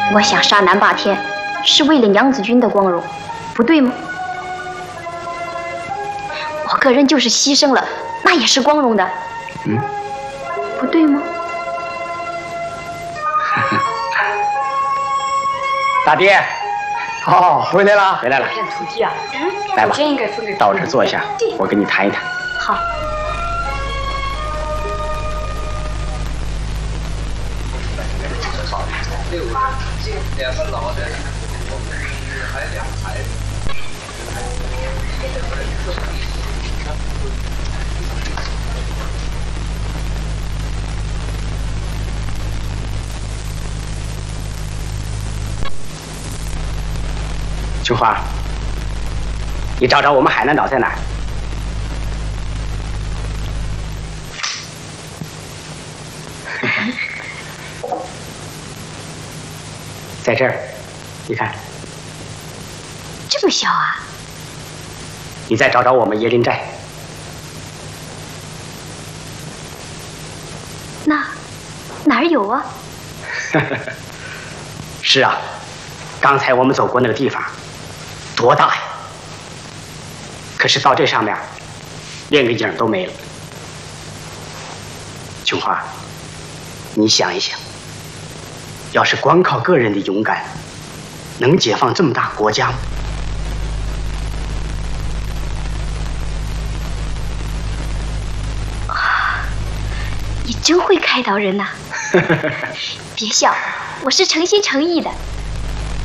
我想杀南霸天，是为了娘子军的光荣，不对吗？我个人就是牺牲了，那也是光荣的。不对吗？ 大爹，哦，回来了，回来了。 片土地啊， 来吧， 应该分给到这儿坐一下，我跟你谈一谈。 好。 琼花，你找找我们海南岛在哪儿？在这儿，你看。 这么小啊？ 你再找找我们椰林寨。 那哪儿有啊？ 是啊，刚才我们走过那个地方，多大呀！可是到这上面，连个影都没了。琼花，你想一想，要是光靠个人的勇敢，能解放这么大国家吗？ 你真会开导人呐！别笑，我是诚心诚意的。